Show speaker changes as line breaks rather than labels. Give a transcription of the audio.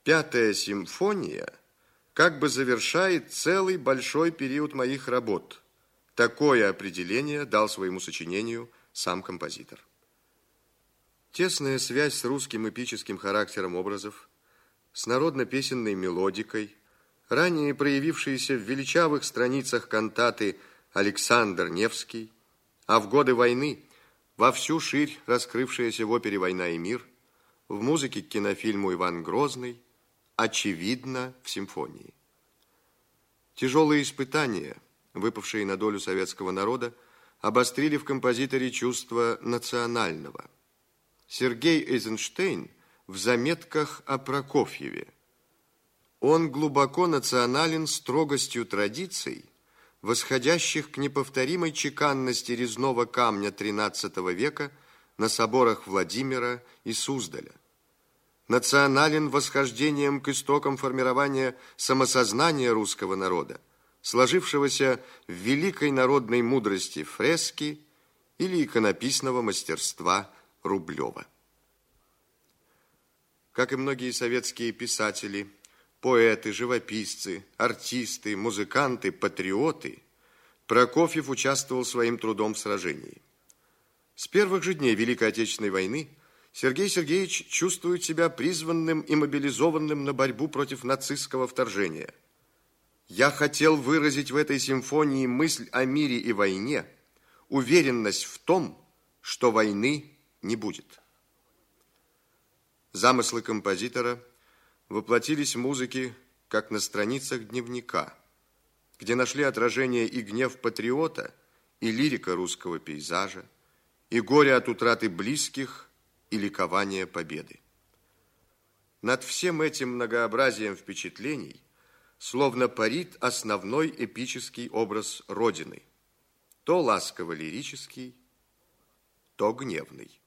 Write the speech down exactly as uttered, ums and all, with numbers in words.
Пятая симфония как бы завершает целый большой период моих работ. Такое определение дал своему сочинению сам композитор. Тесная связь с русским эпическим характером образов, с народно-песенной мелодикой, ранее проявившиеся в величавых страницах кантаты «Александр Невский», а в годы войны во всю ширь раскрывшаяся в опере «Война и мир», в музыке к кинофильму «Иван Грозный», очевидно в симфонии. Тяжелые испытания, выпавшие на долю советского народа, обострили в композиторе чувство национального. Сергей Эйзенштейн в заметках о Прокофьеве. Он глубоко национален строгостью традиций, восходящих к неповторимой чеканности резного камня тринадцатого века на соборах Владимира и Суздаля. Национален восхождением к истокам формирования самосознания русского народа, сложившегося в великой народной мудрости фрески или иконописного мастерства Рублева. Как и многие советские писатели, поэты, живописцы, артисты, музыканты, патриоты, Прокофьев участвовал своим трудом в сражении. С первых же дней Великой Отечественной войны Сергей Сергеевич чувствует себя призванным и мобилизованным на борьбу против нацистского вторжения. «Я хотел выразить в этой симфонии мысль о мире и войне, уверенность в том, что войны не будет». Замыслы композитора воплотились в музыке, как на страницах дневника, где нашли отражение и гнев патриота, и лирика русского пейзажа, и горе от утраты близких, и ликование победы. Над всем этим многообразием впечатлений словно парит основной эпический образ Родины, то ласково-лирический, то гневный.